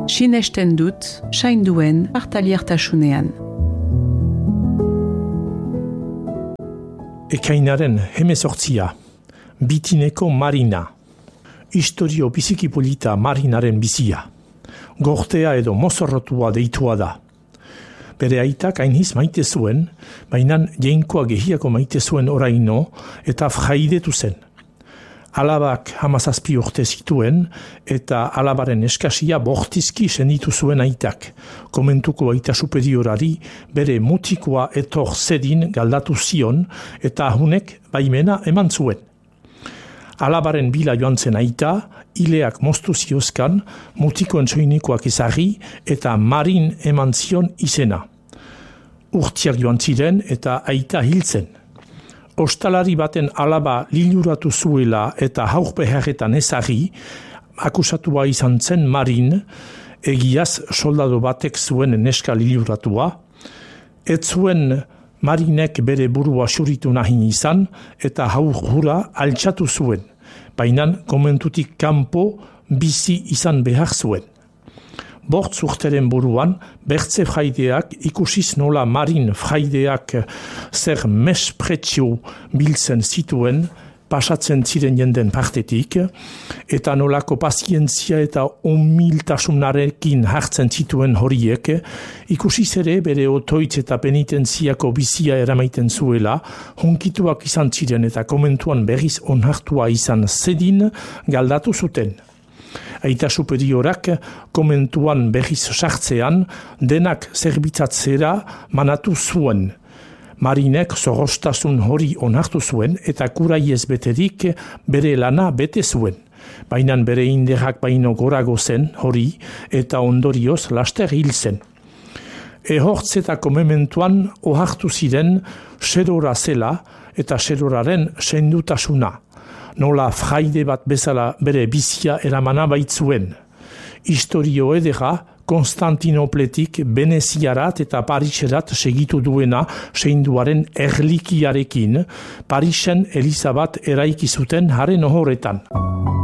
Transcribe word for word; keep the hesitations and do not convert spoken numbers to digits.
Sinesten dut, sainduen partaliertasunean. Ekainaren hemezortzia, bitineko Marina. Historio biziki polita Marinaren bizia. Gortea edo mozorrotua deitua da. Bere aitak ainiz maite zuen, baina jainkoa gehiako maite zuen oraino eta fraidetu zen. Alabak hamazazpi urte zituen eta alabaren eskasia bortizki senditu zuen aitak. Komentuko aita superiorari bere mutikoa etor zedin galdatu zion eta hunek baimena eman zuen. Alabaren bila joan zen aita, ileak moztu ziozkan, mutikoen soinikoak ezarri eta Marin eman zion izena. Urtiak joan ziren eta aita hiltzen. Ostalari baten alaba liluratu zuela eta haurbeharretan ezarri, akusatua izan zen Marin, egiaz soldado batek zuen neska liluratua, ez zuen Marinek bere burua xuritu nahin izan eta haur hura altxatu zuen, baina komentutik kanpo bizi izan behar zuen. Bortz urteren buruan, bertze fraideak ikusiz nola Marin fraideak zer mespretsio biltzen zituen, pasatzen ziren jenden partetik, eta nolako pazientzia eta umiltasunarekin hartzen zituen horiek, ikusiz ere bere otoitz eta penitentziako bizia eramaiten zuela, hunkituak izan ziren eta komentuan berriz onartua izan zedin galdatu zuten. Aita superiorak komentuan berriz sartzean denak zerbitzatzera manatu zuen. Marinek zorrostasun hori onartu zuen eta kuraiez beterik bere lana bete zuen. Baina bere inderrak baino gorago zen hori eta ondorioz laster hil zen. Ehortzetako mementuan ohartu ziren serora zela eta seroraren sendutasuna. Nola fraide bat bezala bere bizia eramana baitzuen. Historio edera Konstantinopletik Veneziarat eta Pariserat segitu duena seinduaren erlikiarekin, Parisen eliza bat eraiki zuten haren ohoretan.